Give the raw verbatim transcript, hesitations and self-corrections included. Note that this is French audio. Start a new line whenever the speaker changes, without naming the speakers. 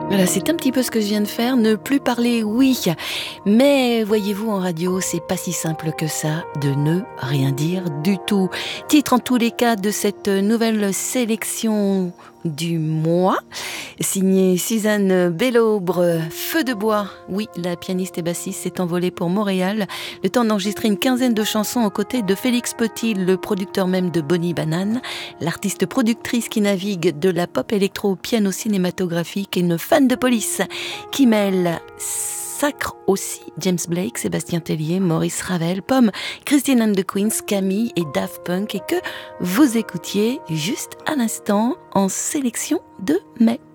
Voilà, c'est un petit peu ce que je viens de faire, ne plus parler, oui. Mais voyez-vous, en radio, c'est pas si simple que ça de ne rien dire du tout. Titre en tous les cas de cette nouvelle sélection du mois, signée Suzanne Bellobre, Feu de bois. Oui, la pianiste et bassiste s'est envolée pour Montréal, le temps d'enregistrer une quinzaine de chansons aux côtés de Félix Petit, le producteur même de Bonnie Banane, l'artiste productrice qui navigue de la pop électro au piano cinématographique et une fan de police qui mêle sacre aussi James Blake, Sébastien Tellier, Maurice Ravel, Pomme, Christine and the Queens, Camille et Daft Punk, et que vous écoutiez juste à l'instant en sélection de mai.